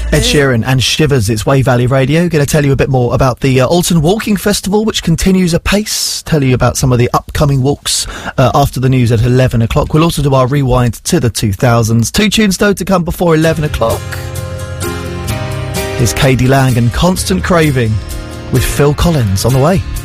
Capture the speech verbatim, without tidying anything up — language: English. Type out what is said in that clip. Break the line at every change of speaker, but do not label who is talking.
Ed Sheeran and Shivers. It's Way Valley Radio. Going to tell you a bit more about the uh, Alton Walking Festival, which continues apace. Tell you about some of the upcoming walks uh, after the news at eleven o'clock. We'll also do our rewind to the two thousands. Two tunes, though, to come before eleven o'clock. Here's K D Lang and Constant Craving with Phil Collins on the way.